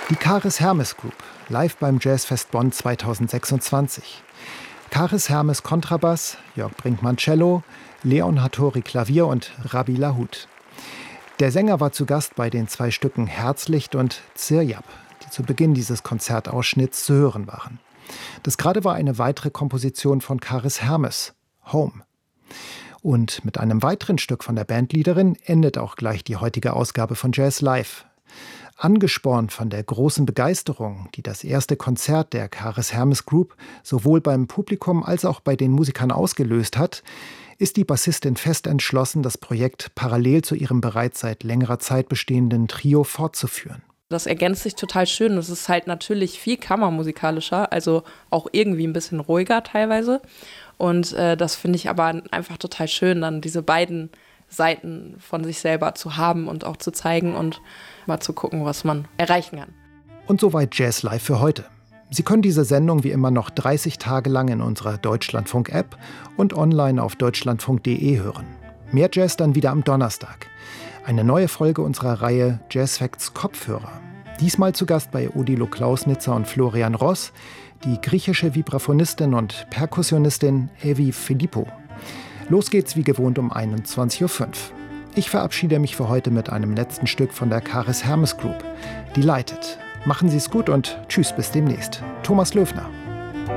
Die Karis Hermes Group, live beim Jazzfest Bonn 2026. Karis Hermes Kontrabass, Jörg Brinkmann Cello, Leon Hattori Klavier und Rabbi Lahut. Der Sänger war zu Gast bei den 2 Stücken Herzlicht und Zirjab, die zu Beginn dieses Konzertausschnitts zu hören waren. Das gerade war eine weitere Komposition von Karis Hermes, Home. Und mit einem weiteren Stück von der Bandleaderin endet auch gleich die heutige Ausgabe von Jazz Live. Angespornt von der großen Begeisterung, die das erste Konzert der Karis Hermes Group sowohl beim Publikum als auch bei den Musikern ausgelöst hat, ist die Bassistin fest entschlossen, das Projekt parallel zu ihrem bereits seit längerer Zeit bestehenden Trio fortzuführen. Das ergänzt sich total schön. Es ist halt natürlich viel kammermusikalischer, also auch irgendwie ein bisschen ruhiger teilweise. Und das finde ich aber einfach total schön, dann diese beiden Seiten von sich selber zu haben und auch zu zeigen und mal zu gucken, was man erreichen kann. Und soweit Jazz Live für heute. Sie können diese Sendung wie immer noch 30 Tage lang in unserer Deutschlandfunk-App und online auf deutschlandfunk.de hören. Mehr Jazz dann wieder am Donnerstag. Eine neue Folge unserer Reihe Jazz Facts Kopfhörer. Diesmal zu Gast bei Odilo Klausnitzer und Florian Ross, die griechische Vibraphonistin und Perkussionistin Evi Philippou. Los geht's wie gewohnt um 21.05 Uhr. Ich verabschiede mich für heute mit einem letzten Stück von der Karis Hermes Group. Delighted. Machen Sie es gut und tschüss bis demnächst. Thomas Löfner.